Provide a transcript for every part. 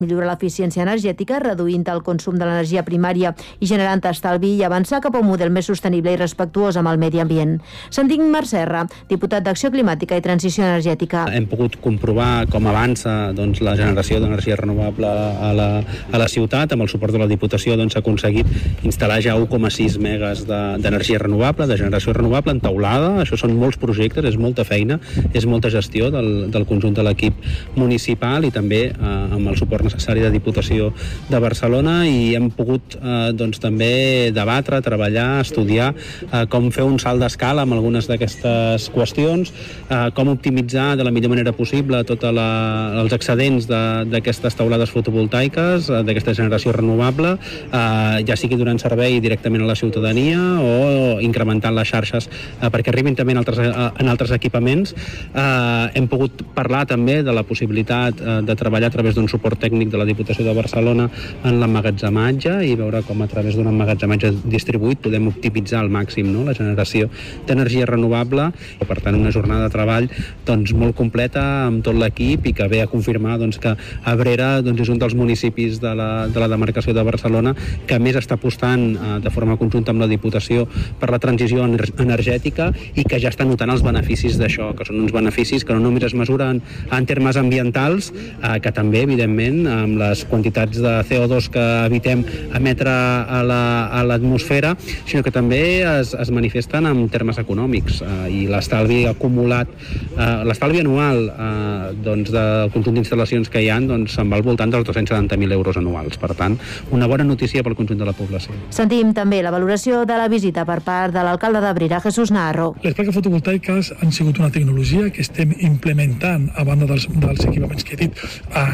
millorar l'eficiència energètica, reduint el consum de l'energia primària i generant estalvi i avançar cap a un model més sostenible i respectuós amb el medi ambient. Sentim Marc Serra, diputat d'Acció Climàtica i Transició Energètica. Hem pogut comprovar com avança la generació d'energia renovable a la ciutat. Amb el suport de la Diputació s'ha aconseguit instal·lar ja 1,6 megas d'energia renovable, de generació renovable en teulada. Això són molts projectes, és molta feina, és molta gestió del conjunt de l'equip municipal i també amb el suport necessari de Diputació de Barcelona, i hem pogut també debatre, treballar, estudiar com fer un salt d'escala amb algunes d'aquestes qüestions, com optimitzar de la millor manera possible tots els excedents d'aquestes teulades fotovoltaiques, d'aquesta generació renovable, ja sigui donant servei directament a la ciutadania o incrementant les xarxes perquè arribin també en altres equipaments. Hem pogut parlar també de la possibilitat de treballar a través d'un suport tècnic de la Diputació de Barcelona en l'emmagatzematge i veure com a través d'un emmagatzematge distribuït podem optimitzar al màxim la generació d'energia renovable. Per tant, una jornada de treball molt completa amb tot l'equip i que ve a confirmar que Abrera és un dels municipis de la demarcació de Barcelona que més està apostant de forma conjunta amb la Diputació per la transició energètica i que ja està notant els beneficis d'això, que són uns beneficis que no només es mesuren en termes ambientals, que també, evidentment, amb les quantitats de CO2 que evitem emetre a l'atmosfera, sinó que també es manifesten en termes econòmics i l'estalvi acumulat, l'estalvi anual del conjunt d'instal·lacions que hi ha se'n va al voltant dels 270.000 euros anuals. Per tant, una bona notícia pel conjunt de la població. Sentim també la valoració de la visita per part de l'alcalde d'Abrera, Jesús Naharro. Les plaques fotovoltaiques han sigut una tecnologia que estem implementant a banda dels equipaments que he dit.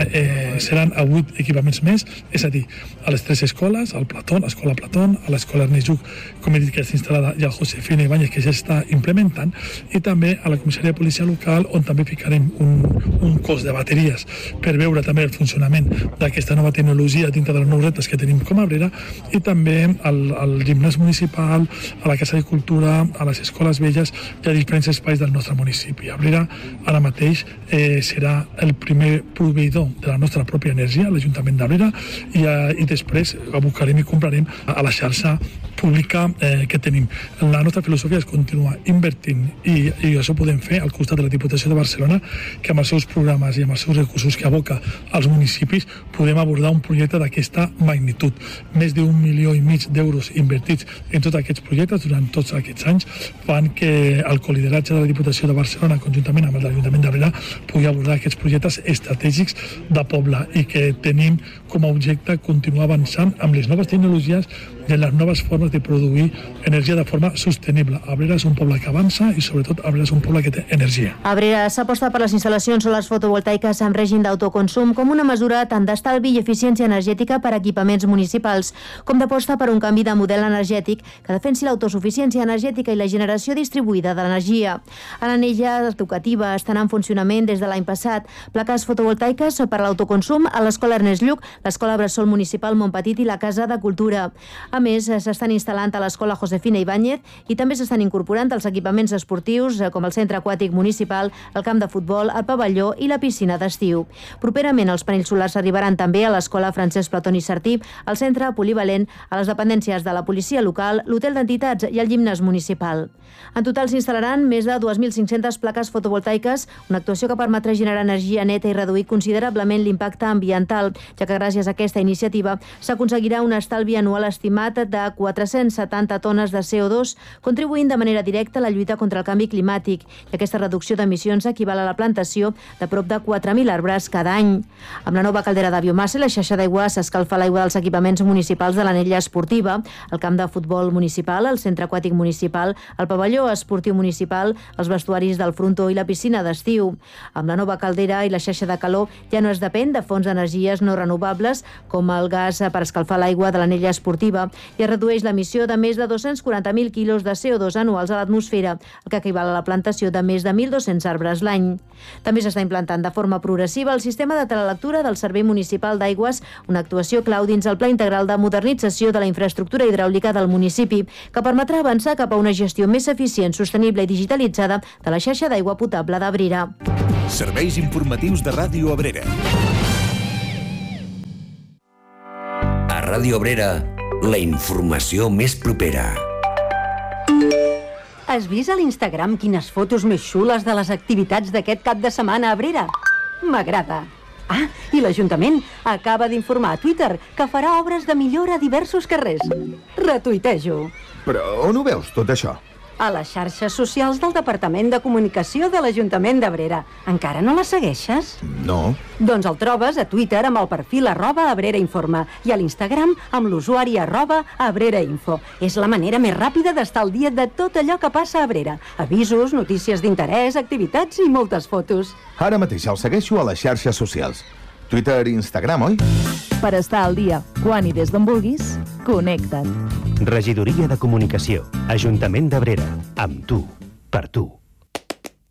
Seran a 8 equipaments més, és a dir, a les 3 escoles, al Platón, a l'Escola Platón, a l'Escola Ernest Lluch, com he dit, que està instal·lada, i al Josefina Ibáñez, que ja està implementant, i també a la comissaria de policia local, on també ficarem un cos de bateries per veure també el funcionament d'aquesta nova tecnologia dintre dels nous reptes que tenim com a Abrera, i també al gimnàs municipal, a la Casa de Cultura, a les escoles velles i a diferents espais del nostre municipi. Abrera ara mateix serà el primer proveïdor de la nostra pròpia energia, l'Ajuntament d'Abrera, i després abocarem i comprarem a la xarxa pública que tenim. La nostra filosofia és continuar invertint i això ho podem fer al costat de la Diputació de Barcelona, que amb els seus programes i amb els seus recursos que aboca als municipis podem abordar un projecte d'aquesta magnitud. Més d'1,5 milió d'euros invertits en tots aquests projectes durant tots aquests anys fan que el colideratge de la Diputació de Barcelona, conjuntament amb el de l'Ajuntament d'Abrera, pugui abordar aquests projectes estratègics de poble i que tenim com a objecte continuar avançant amb les noves tecnologies i en les noves formes de produir energia de forma sostenible. Abrera és un poble que avança i sobretot Abrera és un poble que té energia. Abrera s'aposta per les instal·lacions solars fotovoltaiques amb règim d'autoconsum com una mesura tant d'estalvi i eficiència energètica per a equipaments municipals, com d'aposta per un canvi de model energètic que defensi l'autosuficiència energètica i la generació distribuïda de l'energia. A l'anella educativa estan en funcionament des de l'any passat plaques fotovoltaiques per a l'autoconsum a l'Escola Ernest Lluch, l'Escola Bressol Municipal Montpetit i la Casa de Cultura. A més, s'estan instal·lant a l'Escola Josefina Ibáñez i també s'estan incorporant els equipaments esportius com el Centre Aquàtic Municipal, el camp de futbol, el pavelló i la piscina d'estiu. Properament, els panells solars arribaran també a l'Escola Francesc Platón i Sartí, al Centre Polivalent, a les dependències de la policia local, l'Hotel d'Entitats i el gimnàs municipal. En total s'instal·laran més de 2.500 plaques fotovoltaiques, una actuació que permetrà generar energia neta i reduir considerablement l'impacte ambiental, ja que gràcies a aquesta iniciativa s'aconseguirà un estalvi anual estimat de 470 tones de CO2, contribuint de manera directa a la lluita contra el canvi climàtic, i aquesta reducció d'emissions equival a la plantació de prop de 4.000 arbres cada any. Amb la nova caldera de biomassa i la xarxa d'aigua s'escalfa l'aigua dels equipaments municipals de l'anella esportiva, el camp de futbol municipal, el centre aquàtic municipal, el pavelló esportiu municipal, els vestuaris del frontó i la piscina d'estiu. Amb la nova caldera i la xarxa de calor ja no es depèn de fonts d'energies no renovables com el gas per escalfar l'aigua de l'anella esportiva i es redueix l'emissió de més de 240.000 quilos de CO2 anuals a l'atmosfera, el que equival a la plantació de més de 1.200 arbres l'any. També s'està implantant de forma progressiva el sistema de telelectura del Servei Municipal d'Aigües, una actuació clau dins el Pla Integral de Modernització de la Infraestructura Hidràulica del municipi, que permetrà avançar cap a una gestió més eficient, sostenible i digitalitzada de la xarxa d'aigua potable d'Abrera. Serveis informatius de Ràdio Abrera. Ràdio Abrera, la informació més propera. Has vist a l'Instagram quines fotos més xules de les activitats d'aquest cap de setmana a Abrera? M'agrada. Ah, i l'Ajuntament acaba d'informar a Twitter que farà obres de millora a diversos carrers. Retuitejo. Però on ho veus, tot això? A les xarxes socials del Departament de Comunicació de l'Ajuntament d'Abrera. Encara no les segueixes? No. Doncs el trobes a Twitter amb el perfil @AbreraInforma i a l'Instagram amb l'usuari @AbreraInfo. És la manera més ràpida d'estar al dia de tot allò que passa a Abrera. Avisos, notícies d'interès, activitats i moltes fotos. Ara mateix el segueixo a les xarxes socials. Twitter i Instagram, oi? Per estar al dia, quan i des d'on vulguis, connecta't. Regidoria de Comunicació, Ajuntament d'Abrera. Amb tu, per tu.